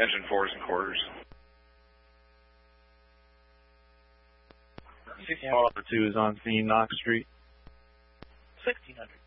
Engine 4s and quarters. 2 is on scene, Knox Street. 1600.